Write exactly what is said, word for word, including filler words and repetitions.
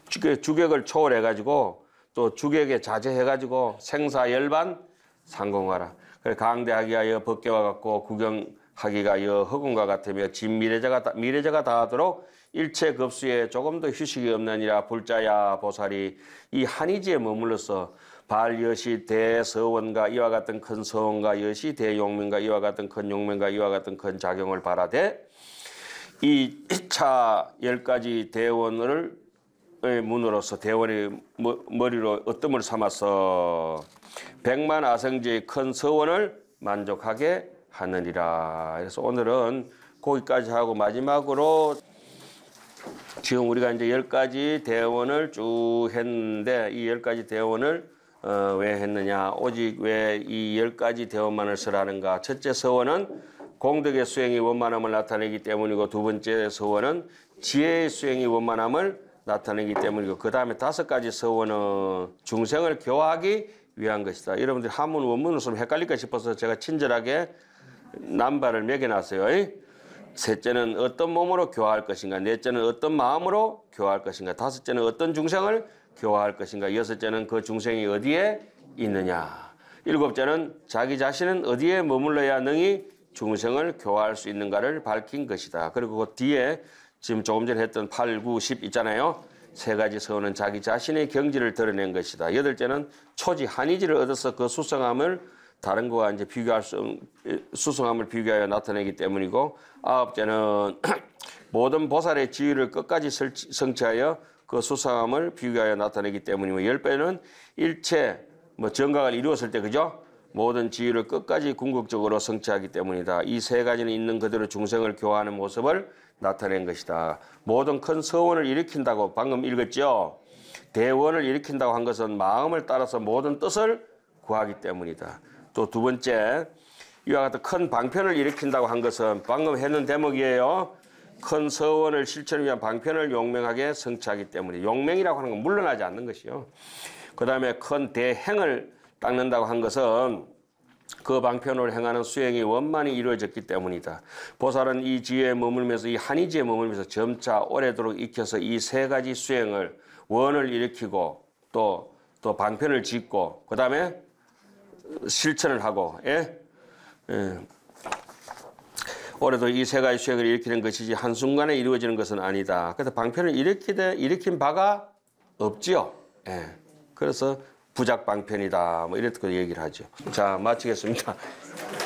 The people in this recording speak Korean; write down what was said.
주객, 주객을 초월해가지고 또 주객에 자제해가지고 생사열반 상공하라. 그래 강대하기하여 법계와 같고 구경하기가 허공과 같으며 진미래자가 미래자가 다하도록 일체 급수에 조금도 휴식이 없느니라. 불자야 보살이 이 한의지에 머물러서 발여시 대서원과 이와 같은 큰 서원과 여시 대용명과 이와 같은 큰 용명과 이와 같은 큰 작용을 바라되 이 차 열 가지 대원을 문으로서 대원의 머리로 어뜸을 삼아서 백만 아성지의 큰 서원을 만족하게 하느니라. 그래서 오늘은 거기까지 하고 마지막으로 지금 우리가 이제 열 가지 대원을 쭉 했는데 이 열 가지 대원을 어, 왜 했느냐? 오직 왜 이 열 가지 대원만을 쓰라는가? 첫째 서원은 공덕의 수행이 원만함을 나타내기 때문이고 두 번째 서원은 지혜의 수행이 원만함을 나타내기 때문이고 그 다음에 다섯 가지 서원은 중생을 교화하기 위한 것이다. 여러분들이 한문 원문을 쓰면 헷갈릴까 싶어서 제가 친절하게 남발을 매겨놨어요. 셋째는 어떤 몸으로 교화할 것인가, 넷째는 어떤 마음으로 교화할 것인가, 다섯째는 어떤 중생을 교화할 것인가, 여섯째는 그 중생이 어디에 있느냐, 일곱째는 자기 자신은 어디에 머물러야 능히 중생을 교화할 수 있는가를 밝힌 것이다. 그리고 그 뒤에 지금 조금 전에 했던 팔, 구, 십 있잖아요. 세 가지 서원은 자기 자신의 경지를 드러낸 것이다. 여덟째는 초지 한의지를 얻어서 그 수성함을 다른 거와 이제 비교할 수, 수성함을 비교하여 나타내기 때문이고, 아홉째는 모든 보살의 지위를 끝까지 성취하여 그 수성함을 비교하여 나타내기 때문이고, 열배는 일체 뭐 정각을 이루었을 때, 그죠? 모든 지위를 끝까지 궁극적으로 성취하기 때문이다. 이 세 가지는 있는 그대로 중생을 교화하는 모습을 나타낸 것이다. 모든 큰 서원을 일으킨다고 방금 읽었죠? 대원을 일으킨다고 한 것은 마음을 따라서 모든 뜻을 구하기 때문이다. 또 두 번째, 이와 같은 큰 방편을 일으킨다고 한 것은 방금 했는 대목이에요. 큰 서원을 실천을 위한 방편을 용맹하게 성취하기 때문에 용맹이라고 하는 건 물러나지 않는 것이요. 그 다음에 큰 대행을 닦는다고 한 것은 그 방편을 행하는 수행이 원만히 이루어졌기 때문이다. 보살은 이 지혜에 머물면서 이 한의지에 머물면서 점차 오래도록 익혀서 이 세 가지 수행을 원을 일으키고 또, 또 방편을 짓고 그 다음에 실천을 하고 예? 예. 올해도 이 세 가지 수행을 일으키는 것이지 한순간에 이루어지는 것은 아니다. 그래서 방편을 일으키되 일으킨 바가 없지요. 예. 그래서 부작방편이다. 뭐 이렇게 얘기를 하죠. 자, 마치겠습니다.